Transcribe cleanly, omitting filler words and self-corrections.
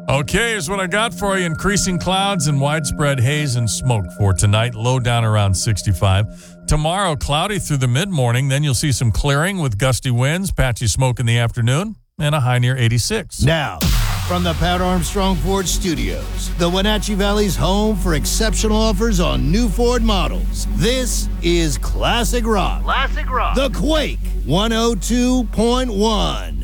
Okay, here's what I got for you. Increasing clouds and widespread haze and smoke for tonight. Low down around 65. Tomorrow, cloudy through the mid-morning. Then you'll see some clearing with gusty winds, patchy smoke in the afternoon, and a high near 86. Now, from the Pat Armstrong Ford Studios, the Wenatchee Valley's home for exceptional offers on new Ford models. This is Classic Rock. Classic Rock. The Quake 102.1.